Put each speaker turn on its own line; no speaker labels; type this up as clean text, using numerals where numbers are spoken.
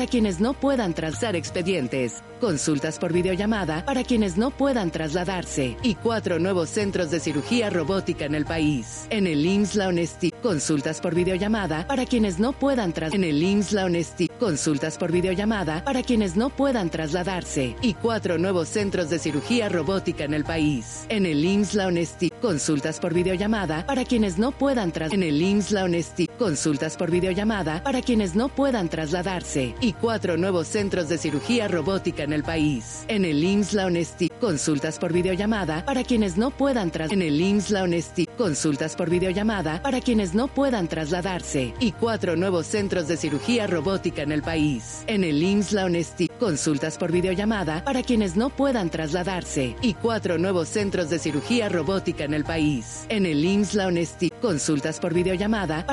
para quienes no puedan trazar expedientes, consultas por videollamada para quienes no puedan trasladarse y 4 nuevos centros de cirugía robótica en el país. En el IMSS La Honestidad, consultas por videollamada para quienes no puedan en el IMSS La Honestidad, consultas por videollamada para quienes no puedan trasladarse y 4 nuevos centros de cirugía robótica en el país. En el IMSS La Honestidad, consultas por videollamada para quienes no puedan en el IMSS La Honestidad, consultas por videollamada para quienes no puedan trasladarse y 4 nuevos centros de cirugía robótica en el país. En el IMSS La Honestidad, consultas por videollamada para quienes no puedan en el IMSS La Honestidad, consultas por videollamada para quienes no puedan trasladarse y 4 nuevos centros de cirugía robótica en el país. En el IMSS La Honestidad, consultas por videollamada para quienes no puedan trasladarse y 4 nuevos centros de cirugía robótica en el país. En el IMSS La Honestidad, consultas por videollamada